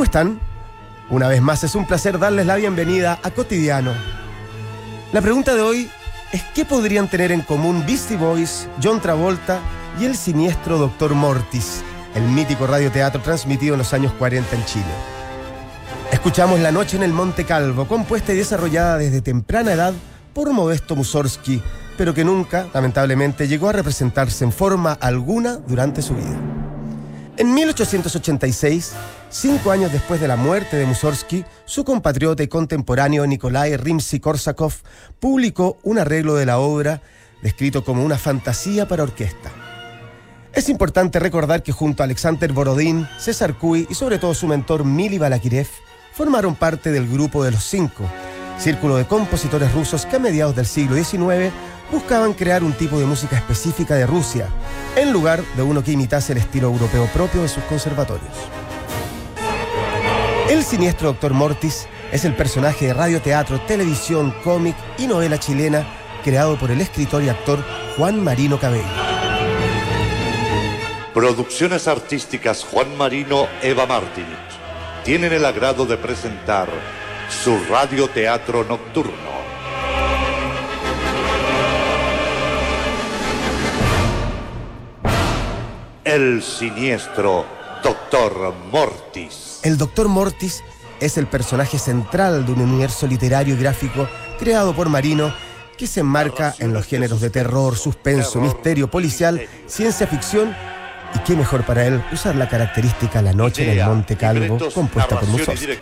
¿Cómo están? Una vez más es un placer darles la bienvenida a Cotidiano. La pregunta de hoy es ¿qué podrían tener en común Beastie Boys, John Travolta y el siniestro Dr. Mortis, el mítico radioteatro transmitido en los años 40 en Chile? Escuchamos La noche en el Monte Calvo, compuesta y desarrollada desde temprana edad por Modesto Mussorgsky, pero que nunca, lamentablemente, llegó a representarse en forma alguna durante su vida. En 1886, 5 años después de la muerte de Mussorgsky, su compatriota y contemporáneo Nikolai Rimsky-Korsakov publicó un arreglo de la obra descrito como una fantasía para orquesta. Es importante recordar que junto a Alexander Borodín, César Cui y sobre todo su mentor Mili Balakirev, formaron parte del Grupo de los Cinco, círculo de compositores rusos que a mediados del siglo XIX buscaban crear un tipo de música específica de Rusia, en lugar de uno que imitase el estilo europeo propio de sus conservatorios. El siniestro Dr. Mortis es el personaje de radioteatro, televisión, cómic y novela chilena creado por el escritor y actor Juan Marino Cabello. Producciones artísticas Juan Marino, Eva Martinich tienen el agrado de presentar su radioteatro nocturno. El siniestro Dr. Mortis. El Dr. Mortis es el personaje central de un universo literario y gráfico creado por Marino que se enmarca en los géneros de terror, suspenso, misterio, policial, ciencia ficción y qué mejor para él usar la característica La noche en el Monte Calvo compuesta por Mussorgsky.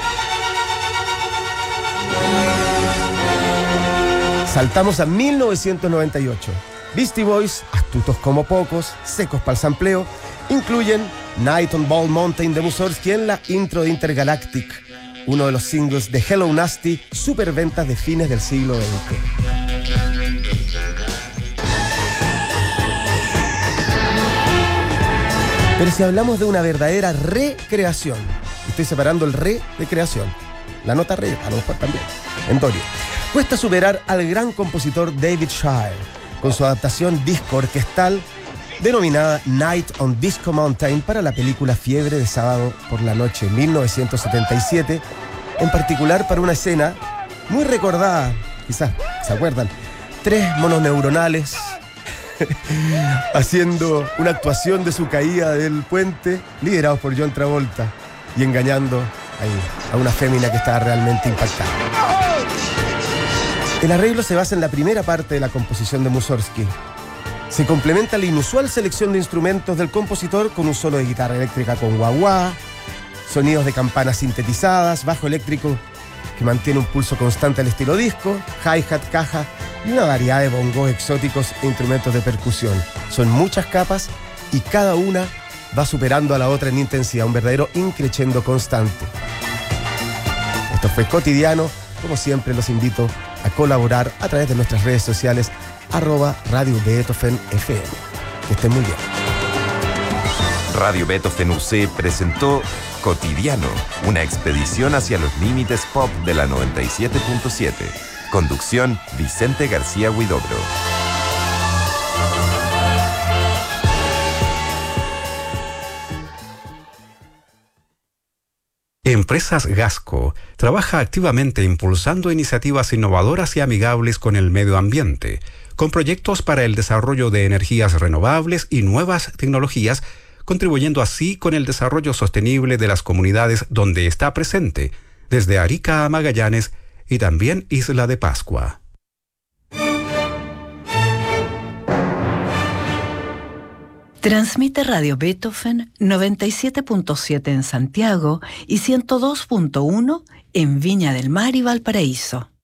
Saltamos a 1998. Beastie Boys, astutos como pocos, secos para el sampleo, incluyen Night on Bald Mountain de Mussorgsky en la intro de Intergalactic, uno de los singles de Hello Nasty, superventas de fines del siglo XX. Pero si hablamos de una verdadera recreación, estoy separando el re de creación, la nota re, a lo mejor también, en Dorio, cuesta superar al gran compositor David Shire, con su adaptación disco orquestal denominada Night on Disco Mountain para la película Fiebre de Sábado por la Noche, 1977, en particular para una escena muy recordada, quizás se acuerdan, 3 monos neuronales haciendo una actuación de su caída del puente, liderados por John Travolta y engañando a una fémina que estaba realmente impactada. El arreglo se basa en la primera parte de la composición de Mussorgsky. Se complementa la inusual selección de instrumentos del compositor con un solo de guitarra eléctrica con wah-wah, sonidos de campanas sintetizadas, bajo eléctrico que mantiene un pulso constante al estilo disco, hi-hat, caja y una variedad de bongos exóticos e instrumentos de percusión. Son muchas capas y cada una va superando a la otra en intensidad, un verdadero increchendo constante. Esto fue Cotidiano. Como siempre, los invito a colaborar a través de nuestras redes sociales @Radio Beethoven FM. Que estén muy bien. Radio Beethoven UC presentó Cotidiano, una expedición hacia los límites pop de la 97.7. Conducción Vicente García Huidobro. Empresas Gasco trabaja activamente impulsando iniciativas innovadoras y amigables con el medio ambiente, con proyectos para el desarrollo de energías renovables y nuevas tecnologías, contribuyendo así con el desarrollo sostenible de las comunidades donde está presente, desde Arica a Magallanes y también Isla de Pascua. Transmite Radio Beethoven 97.7 en Santiago y 102.1 en Viña del Mar y Valparaíso.